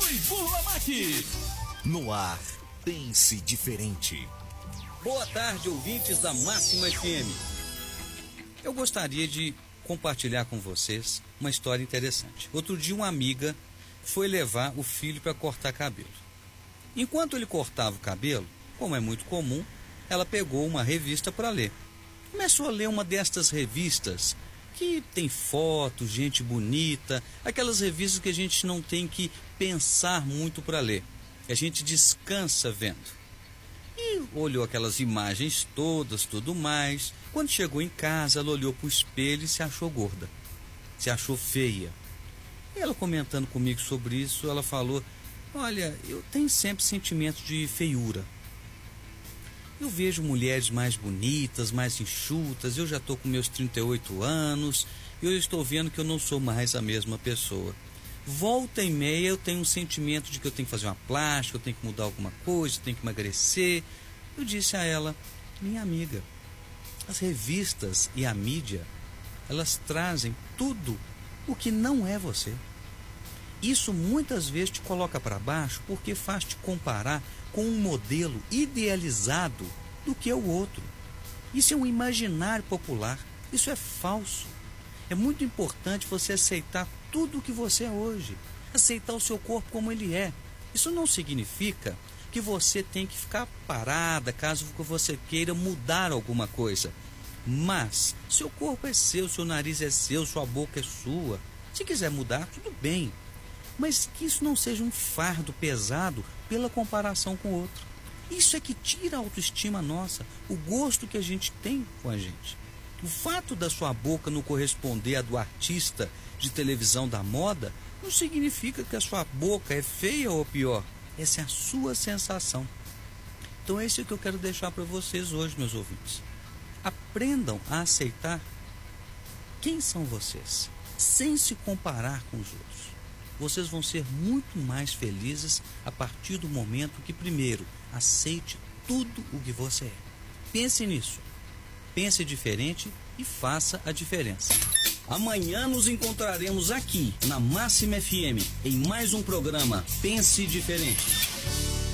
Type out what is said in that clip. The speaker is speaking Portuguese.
e Burla Mac. No ar, pense diferente. Boa tarde, ouvintes da Máxima FM. Eu gostaria de compartilhar com vocês uma história interessante. Outro dia uma amiga foi levar o filho para cortar cabelo. Enquanto ele cortava o cabelo, como é muito comum, ela pegou uma revista para ler. Começou a ler uma destas revistas que tem fotos, gente bonita, aquelas revistas que a gente não tem que pensar muito para ler. A gente descansa vendo. E olhou aquelas imagens todas, tudo mais. Quando chegou em casa, ela olhou para o espelho e se achou gorda. Se achou feia. E ela comentando comigo sobre isso, ela falou: olha, eu tenho sempre sentimento de feiura. Eu vejo mulheres mais bonitas, mais enxutas, eu já estou com meus 38 anos, e eu estou vendo que eu não sou mais a mesma pessoa. Volta e meia eu tenho um sentimento de que eu tenho que fazer uma plástica, eu tenho que mudar alguma coisa, eu tenho que emagrecer. Eu disse a ela: minha amiga, as revistas e a mídia, elas trazem tudo o que não é você. Isso muitas vezes te coloca para baixo porque faz te comparar com um modelo idealizado do que é o outro. Isso é um imaginário popular, isso é falso. É muito importante você aceitar tudo o que você é hoje, aceitar o seu corpo como ele é. Isso não significa que você tem que ficar parada caso você queira mudar alguma coisa. Mas seu corpo é seu nariz é seu, sua boca é sua. Se quiser mudar, tudo bem. Mas que isso não seja um fardo pesado pela comparação com o outro. Isso é que tira a autoestima nossa, o gosto que a gente tem com a gente. O fato da sua boca não corresponder à do artista de televisão da moda não significa que a sua boca é feia ou pior. Essa é a sua sensação. Então esse é o que eu quero deixar para vocês hoje, meus ouvintes. Aprendam a aceitar quem são vocês, sem se comparar com os outros. Vocês vão ser muito mais felizes a partir do momento que, primeiro, aceite tudo o que você é. Pense nisso. Pense diferente e faça a diferença. Amanhã nos encontraremos aqui na Máxima FM em mais um programa Pense Diferente.